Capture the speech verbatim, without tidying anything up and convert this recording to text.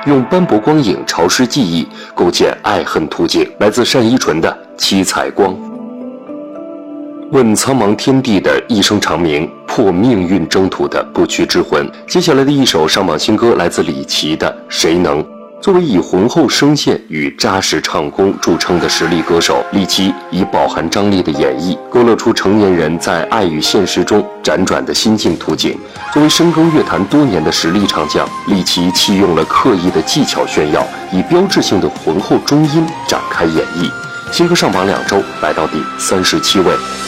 用斑驳光影潮湿记忆，构建爱恨图景。来自单依纯的《七彩光》。问苍茫天地的一声长鸣，破命运征途的不屈之魂。接下来的一首上榜新歌来自李琦的《谁能》。作为以浑厚声线与扎实唱功著称的实力歌手，李琦以饱含张力的演绎，勾勒出成年人在爱与现实中辗转的心境图景。作为深耕乐坛多年的实力唱将，李琦弃用了刻意的技巧炫耀，以标志性的浑厚中音展开演绎。新歌上榜两周，来到第三十七位。